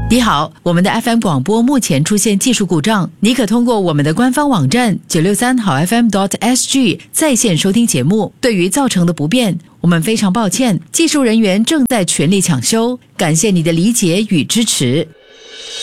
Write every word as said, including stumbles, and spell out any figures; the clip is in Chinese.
你好，我们的 F M 广播目前出现技术故障，你可通过我们的官方网站 九六三好 F M 点 S G 在线收听节目。对于造成的不便，我们非常抱歉，技术人员正在全力抢修，感谢你的理解与支持。